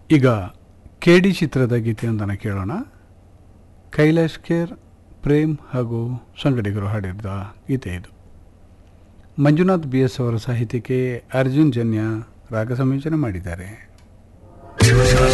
ಈಗ KD ಚಿತ್ರದ ಗೀತೆಯೊಂದನ್ನು ಕೇಳೋಣ. ಕೈಲಾಶ್ ಖೇರ್, ಪ್ರೇಮ್ ಹಾಗೂ ಸಂಗಡಿಗರು ಹಾಡಿದ ಗೀತೆ ಇದು. ಮಂಜುನಾಥ್ BS ಅವರ ಸಾಹಿತ್ಯಕ್ಕೆ ಅರ್ಜುನ್ ಜನ್ಯ ರಾಗ ಸಂಯೋಜನೆ ಮಾಡಿದ್ದಾರೆ.